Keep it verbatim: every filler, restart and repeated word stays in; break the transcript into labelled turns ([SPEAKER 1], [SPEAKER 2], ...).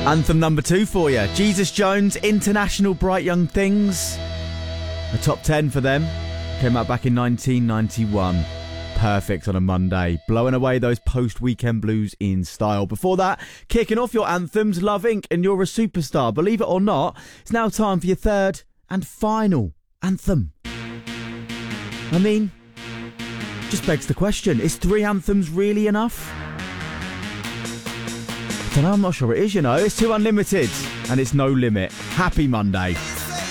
[SPEAKER 1] Anthem number two for you. Jesus Jones, International Bright Young Things. A top ten for them. Came out back in nineteen ninety-one. Perfect on a Monday. Blowing away those post-weekend blues in style. Before that, kicking off your anthems, Love Incorporated and You're a Superstar. Believe it or not, it's now time for your third and final anthem. I mean, just begs the question, is three anthems really enough? I don't know, I'm not sure it is, you know. It's too unlimited and it's no limit. Happy Monday.